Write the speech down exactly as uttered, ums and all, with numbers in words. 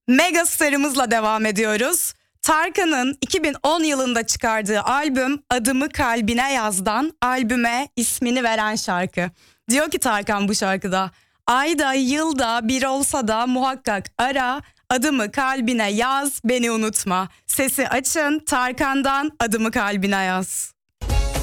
Megastarımızla devam ediyoruz. Tarkan'ın iki bin on yılında çıkardığı albüm Adımı Kalbine Yaz'dan albüme ismini veren şarkı. Diyor ki Tarkan bu şarkıda, ayda yılda bir olsa da muhakkak ara, adımı kalbine yaz, beni unutma. Sesi açın, Tarkan'dan Adımı Kalbine Yaz.